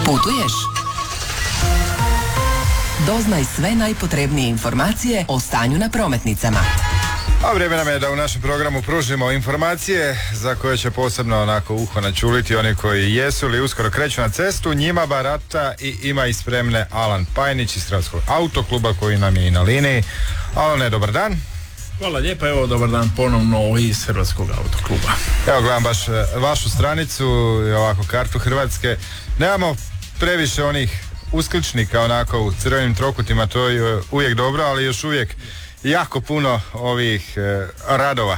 Putuješ? Doznaj sve najpotrebnije informacije o stanju na prometnicama. A vrijeme nam je da u našem programu pružimo informacije za koje će posebno onako uho načuliti oni koji jesu ili uskoro kreću na cestu. Njima barata i ima i spremne Alan Pajnić iz Hrvatskog autokluba koji nam je i na liniji. Alane, dobar dan. Hvala lijepa, evo dobar dan ponovno iz Hrvatskog autokluba. Evo gledam baš vašu stranicu i ovako kartu Hrvatske. Nemamo previše onih uskličnika onako u crvenim trokutima, to je uvijek dobro, ali još uvijek jako puno ovih radova.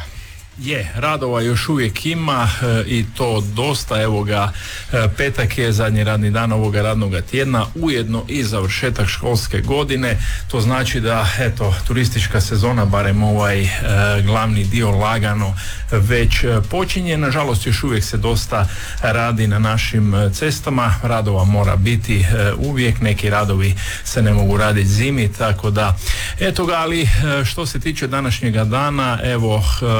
Radova još uvijek ima i to dosta, evo ga, petak je zadnji radni dan ovoga radnoga tjedna, ujedno i završetak školske godine, to znači da, eto, turistička sezona, barem ovaj glavni dio lagano već počinje. Nažalost, još uvijek se dosta radi na našim cestama, radova mora biti uvijek, neki radovi se ne mogu raditi zimi, tako da, eto ga, ali što se tiče današnjega dana, evo,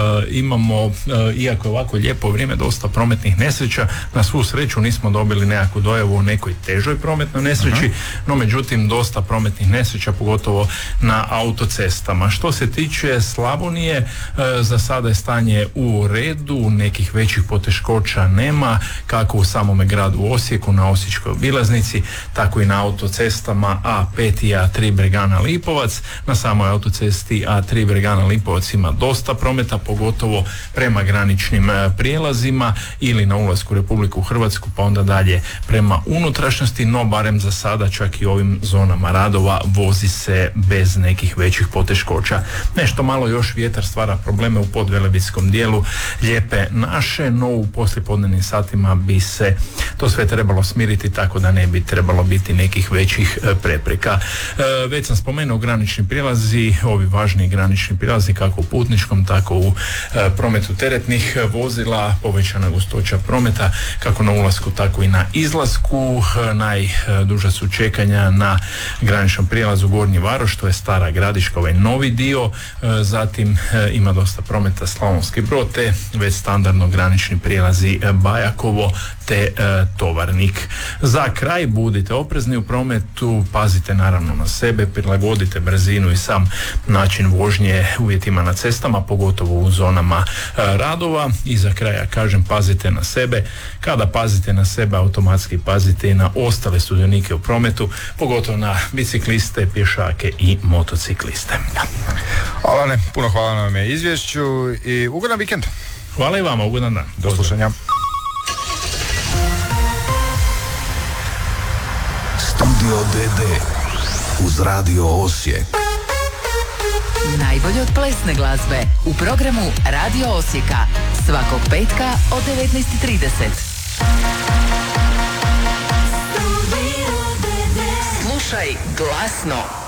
imamo, iako je ovako lijepo vrijeme, dosta prometnih nesreća. Na svu sreću nismo dobili nekakvu dojavu o nekoj težoj prometnoj nesreći, no međutim dosta prometnih nesreća, pogotovo na autocestama. Što se tiče Slavonije, za sada je stanje u redu, nekih većih poteškoća nema, kako u samome gradu Osijeku, na Osječkoj obilaznici, tako i na autocestama A5 i A3 Bregana Lipovac. Na samoj autocesti A3 Bregana Lipovac ima dosta prometa, pogotovo prema graničnim prijelazima ili na ulasku u Republiku Hrvatsku, pa onda dalje prema unutrašnjosti, no barem za sada čak i ovim zonama radova vozi se bez nekih većih poteškoća. Nešto malo još vjetar stvara probleme u podvelebitskom dijelu Lijepe naše, no u poslijepodnevnim satima bi se to sve trebalo smiriti, tako da ne bi trebalo biti nekih većih prepreka. Već sam spomenuo granični prijelazi, ovi važni granični prijelazi kako u putničkom, tako u prometu teretnih vozila, povećana gustoća prometa kako na ulasku tako i na izlasku. Najduža su čekanja na graničnom prijelazu Gornji Varoš, to je Stara Gradiška, ovaj novi dio, zatim ima dosta prometa Slavonski Brod, te već standardno granični prijelazi Bajakovo te Tovarnik. Za kraj, budite oprezni u prometu, pazite naravno na sebe, prilagodite brzinu i sam način vožnje uvjetima na cestama, pogotovo u zonama radova. I za kraja kažem, pazite na sebe. Kada pazite na sebe, automatski pazite i na ostale sudionike u prometu, pogotovo na bicikliste, pješake i motocikliste. Alane, puno hvala na vam izvješću i ugodan vikend. Hvala i vama, ugodan dan. Do slušanja. Studio DD uz Radio Osijek. Najbolje od plesne glazbe u programu Radio Osijeka svakog petka od 19:30. Slušaj glasno.